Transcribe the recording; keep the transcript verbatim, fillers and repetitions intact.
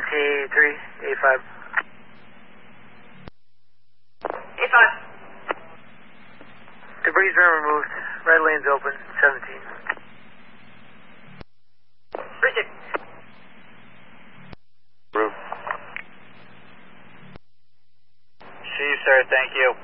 three, A five. A five. Debris been removed. Red lane's open, seventeen. three six. Roof. See you, sir. Thank you.